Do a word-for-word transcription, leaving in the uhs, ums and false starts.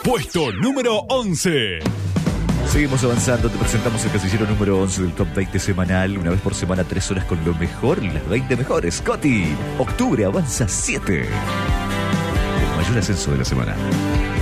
Puesto número once. Seguimos avanzando, te presentamos el casillero número once del Top veinte semanal. Una vez por semana, tres horas con lo mejor, las veinte mejores. Coti, octubre avanza siete. El mayor ascenso de la semana.